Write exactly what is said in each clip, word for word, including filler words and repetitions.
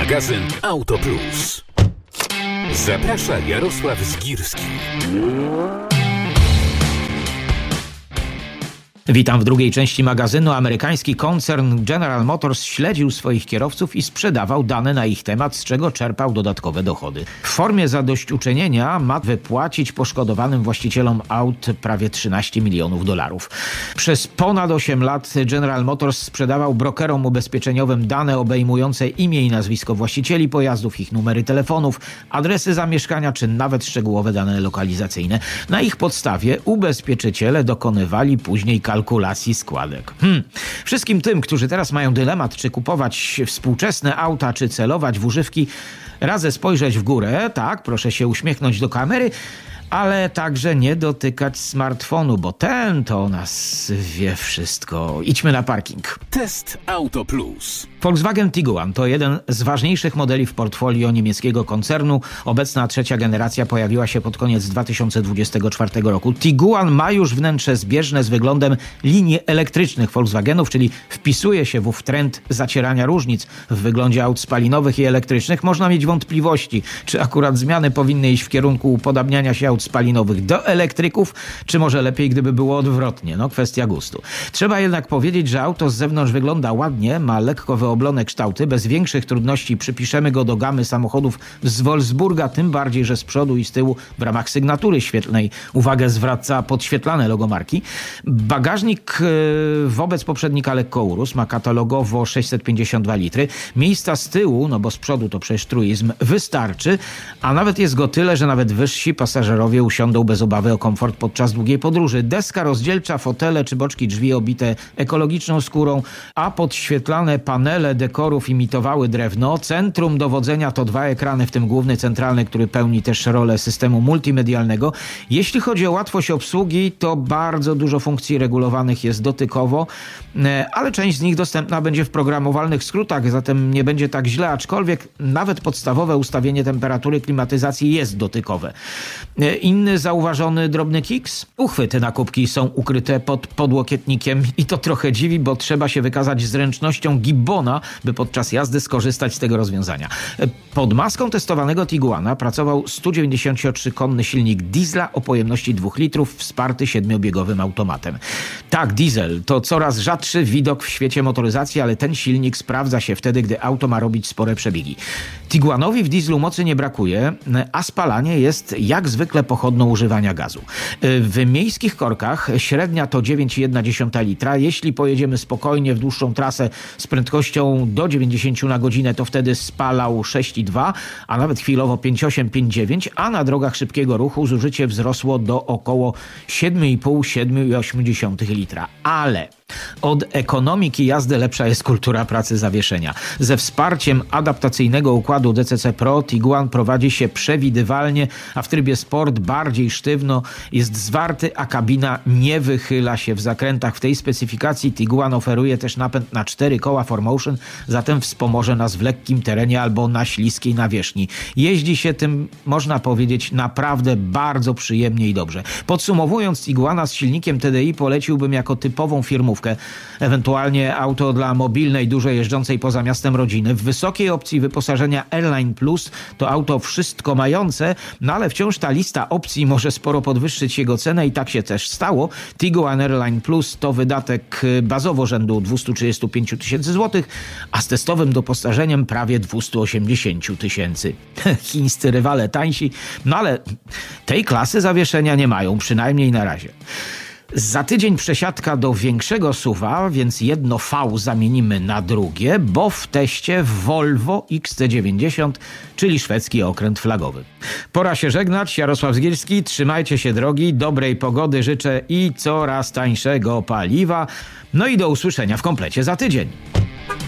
Magazyn Auto Plus. Zaprasza Jarosław Zgirski. Witam w drugiej części magazynu. Amerykański koncern General Motors śledził swoich kierowców i sprzedawał dane na ich temat, z czego czerpał dodatkowe dochody. W formie zadośćuczynienia ma wypłacić poszkodowanym właścicielom aut prawie trzynaście milionów dolarów. Przez ponad osiem lat General Motors sprzedawał brokerom ubezpieczeniowym dane obejmujące imię i nazwisko właścicieli pojazdów, ich numery telefonów, adresy zamieszkania czy nawet szczegółowe dane lokalizacyjne. Na ich podstawie ubezpieczyciele dokonywali później kalkulacji składek. Hmm. Wszystkim tym, którzy teraz mają dylemat, czy kupować współczesne auta, czy celować w używki, radzę spojrzeć w górę, tak, proszę się uśmiechnąć do kamery, ale także nie dotykać smartfonu, bo ten to o nas wie wszystko. Idźmy na parking. Test Auto Plus. Volkswagen Tiguan to jeden z ważniejszych modeli w portfolio niemieckiego koncernu. Obecna trzecia generacja pojawiła się pod koniec dwa tysiące dwudziestego czwartego roku. Tiguan ma już wnętrze zbieżne z wyglądem linii elektrycznych Volkswagenów, czyli wpisuje się w ów trend zacierania różnic w wyglądzie aut spalinowych i elektrycznych. Można mieć wątpliwości, czy akurat zmiany powinny iść w kierunku upodabniania się aut spalinowych do elektryków, czy może lepiej, gdyby było odwrotnie. No, kwestia gustu. Trzeba jednak powiedzieć, że auto z zewnątrz wygląda ładnie, ma lekko wyoblone kształty, bez większych trudności przypiszemy go do gamy samochodów z Wolfsburga, tym bardziej, że z przodu i z tyłu w ramach sygnatury świetlnej uwagę zwraca podświetlane logo marki. Bagażnik yy, wobec poprzednika lekko urósł, ma katalogowo sześćset pięćdziesiąt dwa litry. Miejsca z tyłu, no bo z przodu to przecież truizm, wystarczy, a nawet jest go tyle, że nawet wyżsi pasażerowie usiądą bez obawy o komfort podczas długiej podróży. Deska rozdzielcza, fotele czy boczki drzwi obite ekologiczną skórą, a podświetlane panele dekorów imitowały drewno. Centrum dowodzenia to dwa ekrany, w tym główny centralny, który pełni też rolę systemu multimedialnego. Jeśli chodzi o łatwość obsługi, to bardzo dużo funkcji regulowanych jest dotykowo, ale część z nich dostępna będzie w programowalnych skrótach, zatem nie będzie tak źle, aczkolwiek nawet podstawowe ustawienie temperatury klimatyzacji jest dotykowe. Inny zauważony drobny kiks? Uchwyty na kubki są ukryte pod podłokietnikiem i to trochę dziwi, bo trzeba się wykazać zręcznością gibbona, by podczas jazdy skorzystać z tego rozwiązania. Pod maską testowanego Tiguana pracował sto dziewięćdziesięciotrzykonny silnik diesla o pojemności dwóch litrów, wsparty siedmiobiegowym automatem. Tak, diesel to coraz rzadszy widok w świecie motoryzacji, ale ten silnik sprawdza się wtedy, gdy auto ma robić spore przebiegi. Tiguanowi w dieslu mocy nie brakuje, a spalanie jest jak zwykle pochodną używania gazu. W miejskich korkach średnia to dziewięć przecinek jedna litra. Jeśli pojedziemy spokojnie w dłuższą trasę z prędkością do dziewięćdziesiąt na godzinę, to wtedy spalał sześć przecinek dwa, a nawet chwilowo pięć przecinek osiem, pięć przecinek dziewięć, a na drogach szybkiego ruchu zużycie wzrosło do około siedem przecinek pięć, siedem przecinek osiem litra. Ale od ekonomiki jazdy lepsza jest kultura pracy zawieszenia. Ze wsparciem adaptacyjnego układu D C C Pro Tiguan prowadzi się przewidywalnie, a w trybie sport bardziej sztywno. Jest zwarty, a kabina nie wychyla się w zakrętach. W tej specyfikacji Tiguan oferuje też napęd na cztery koła four motion, zatem wspomoże nas w lekkim terenie albo na śliskiej nawierzchni. Jeździ się tym, można powiedzieć, naprawdę bardzo przyjemnie i dobrze. Podsumowując, Tiguana z silnikiem T D I poleciłbym jako typową firmówkę, ewentualnie auto dla mobilnej, dużo jeżdżącej poza miastem rodziny. W wysokiej opcji wyposażenia Airline Plus to auto wszystko mające, no ale wciąż ta lista opcji może sporo podwyższyć jego cenę i tak się też stało. Tiguan Airline Plus to wydatek bazowo rzędu dwieście trzydzieści pięć tysięcy złotych, a z testowym doposażeniem prawie dwieście osiemdziesiąt tysięcy. Chińscy rywale tańsi, no ale tej klasy zawieszenia nie mają, przynajmniej na razie. Za tydzień przesiadka do większego suwa, więc jedno V zamienimy na drugie, bo w teście Volvo X C dziewięćdziesiąt, czyli szwedzki okręt flagowy. Pora się żegnać. Jarosław Zgierski, trzymajcie się drogi, dobrej pogody życzę i coraz tańszego paliwa. No i do usłyszenia w komplecie za tydzień.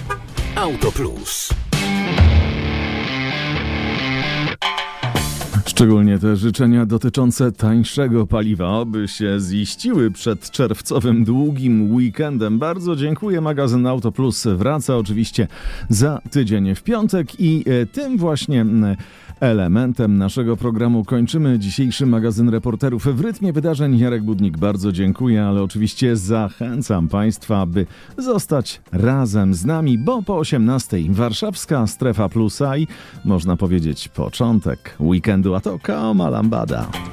Auto Plus. Szczególnie te życzenia dotyczące tańszego paliwa, oby się ziściły przed czerwcowym długim weekendem. Bardzo dziękuję. Magazyn Auto Plus wraca oczywiście za tydzień w piątek i tym właśnie elementem naszego programu kończymy dzisiejszy magazyn reporterów w rytmie wydarzeń. Jarek Budnik, bardzo dziękuję, ale oczywiście zachęcam Państwa, aby zostać razem z nami, bo po osiemnastej warszawska Strefa Plusa i można powiedzieć początek weekendu, a to Kaoma Lambada.